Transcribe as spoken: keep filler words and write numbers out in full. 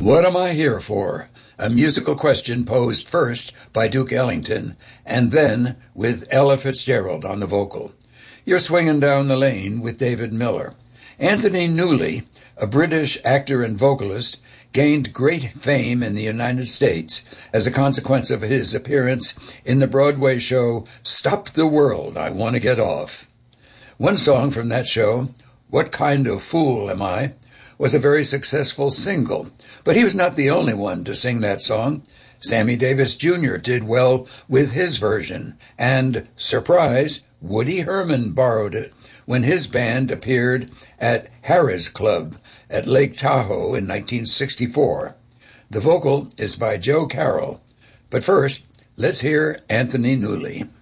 What am I here for? A musical question posed first by Duke Ellington and then with Ella Fitzgerald on the vocal. You're swinging down the lane with David Miller. Anthony Newley, a British actor and vocalist, gained great fame in the United States as a consequence of his appearance in the Broadway show Stop the World, I Want to Get Off. One song from that show, What Kind of Fool Am I?, was a very successful single, but he was not the only one to sing that song. Sammy Davis Junior did well with his version, and, surprise, Woody Herman borrowed it when his band appeared at Harrah's Club at Lake Tahoe in nineteen sixty-four. The vocal is by Joe Carroll. But first, let's hear Anthony Newley.